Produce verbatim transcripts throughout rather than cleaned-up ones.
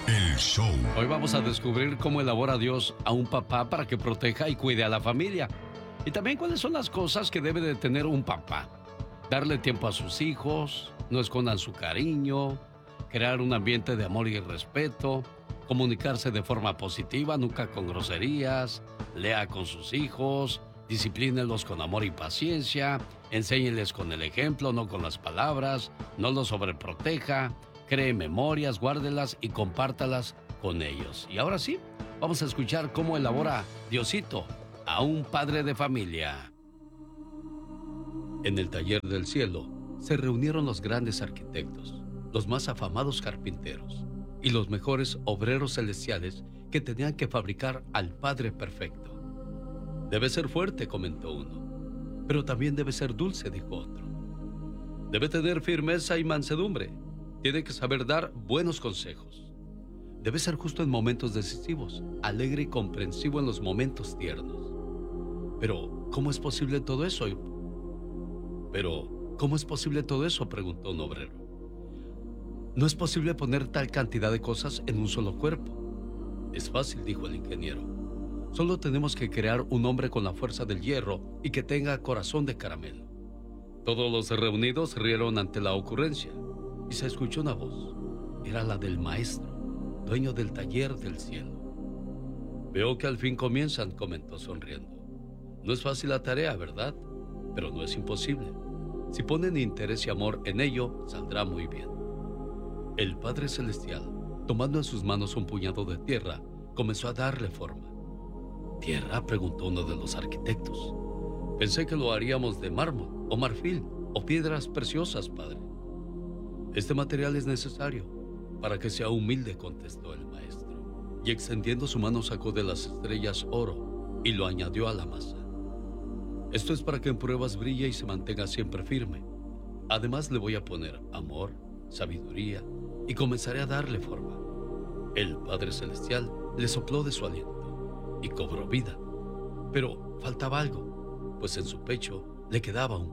El show. Hoy vamos a descubrir cómo elabora Dios a un papá para que proteja y cuide a la familia. Y también cuáles son las cosas que debe de tener un papá. Darle tiempo a sus hijos, no escondan su cariño, crear un ambiente de amor y respeto, comunicarse de forma positiva, nunca con groserías, lea con sus hijos, disciplínelos con amor y paciencia, enséñeles con el ejemplo, no con las palabras, no los sobreproteja, cree memorias, guárdelas y compártalas con ellos. Y ahora sí, vamos a escuchar cómo elabora Diosito a un padre de familia. En el taller del cielo se reunieron los grandes arquitectos, los más afamados carpinteros y los mejores obreros celestiales que tenían que fabricar al Padre perfecto. Debe ser fuerte, comentó uno, pero también debe ser dulce, dijo otro. Debe tener firmeza y mansedumbre. Tiene que saber dar buenos consejos. Debe ser justo en momentos decisivos, alegre y comprensivo en los momentos tiernos. Pero, ¿cómo es posible todo eso? Pero, ¿cómo es posible todo eso?, preguntó un obrero. No es posible poner tal cantidad de cosas en un solo cuerpo. Es fácil, dijo el ingeniero. Solo tenemos que crear un hombre con la fuerza del hierro y que tenga corazón de caramelo. Todos los reunidos rieron ante la ocurrencia y se escuchó una voz. Era la del maestro, dueño del taller del cielo. Veo que al fin comienzan, comentó sonriendo. No es fácil la tarea, ¿verdad? Pero no es imposible. Si ponen interés y amor en ello, saldrá muy bien. El Padre Celestial, tomando en sus manos un puñado de tierra, comenzó a darle forma. ¿Tierra?, preguntó uno de los arquitectos. Pensé que lo haríamos de mármol, o marfil, o piedras preciosas, padre. Este material es necesario para que sea humilde, contestó el maestro. Y extendiendo su mano sacó de las estrellas oro y lo añadió a la masa. Esto es para que en pruebas brille y se mantenga siempre firme. Además le voy a poner amor, sabiduría y comenzaré a darle forma. El Padre Celestial le sopló de su aliento y cobró vida. Pero faltaba algo, pues en su pecho le quedaba un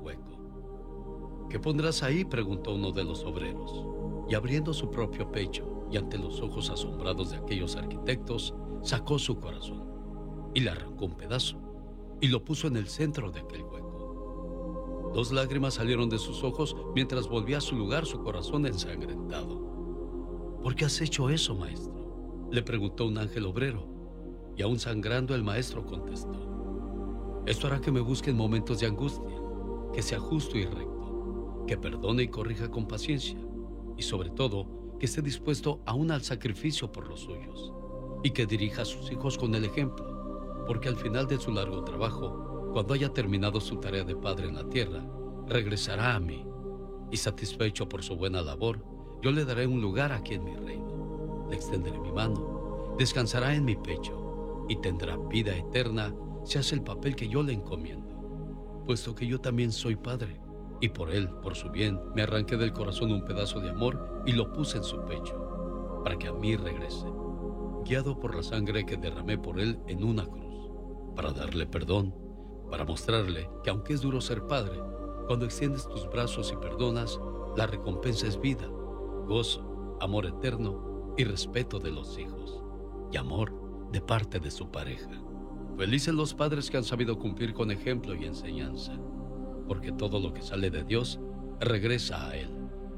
hueco. ¿Qué pondrás ahí?, preguntó uno de los obreros. Y abriendo su propio pecho y ante los ojos asombrados de aquellos arquitectos, sacó su corazón y le arrancó un pedazo y lo puso en el centro de aquel hueco. Dos lágrimas salieron de sus ojos mientras volvía a su lugar su corazón ensangrentado. ¿Por qué has hecho eso, maestro?, le preguntó un ángel obrero. Y aún sangrando el maestro contestó: esto hará que me busque en momentos de angustia, que sea justo y recto, que perdone y corrija con paciencia, y sobre todo, que esté dispuesto aún al sacrificio por los suyos, y que dirija a sus hijos con el ejemplo, porque al final de su largo trabajo, cuando haya terminado su tarea de padre en la tierra, regresará a mí, y satisfecho por su buena labor, yo le daré un lugar aquí en mi reino, le extenderé mi mano, descansará en mi pecho, y tendrá vida eterna si hace el papel que yo le encomiendo, puesto que yo también soy padre, y por él, por su bien, me arranqué del corazón un pedazo de amor y lo puse en su pecho, para que a mí regrese, guiado por la sangre que derramé por él en una cruz, para darle perdón, para mostrarle que aunque es duro ser padre, cuando extiendes tus brazos y perdonas, la recompensa es vida, gozo, amor eterno y respeto de los hijos, y amor de parte de su pareja. Felices los padres que han sabido cumplir con ejemplo y enseñanza, porque todo lo que sale de Dios regresa a Él.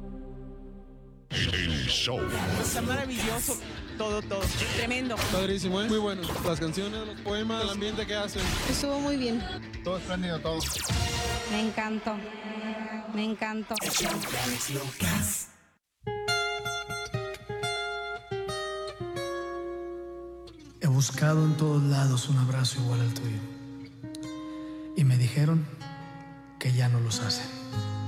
El show. Está maravilloso, todo, todo, tremendo. Padrísimo, ¿eh? Muy bueno. Las canciones, los poemas, el ambiente que hacen. Estuvo muy bien. Todo espléndido, todo. Me encantó, me encantó. He buscado en todos lados un abrazo igual al tuyo. Y me dijeron que ya no los hacen.